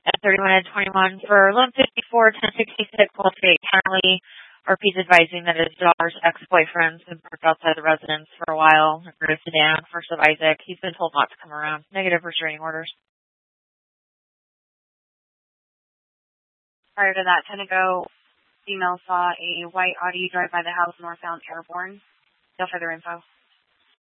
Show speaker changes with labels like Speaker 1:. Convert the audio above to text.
Speaker 1: At 31 and 21 for loan 54, 1066, Wellsgate County. RP's advising that his daughter's ex-boyfriend's been parked outside the residence for a while. Agreed sedan, first of Isaac. He's been told not to come around. Negative restraining orders.
Speaker 2: Prior to that, 10 ago, female saw a white Audi drive by the house northbound Airborne. No further info.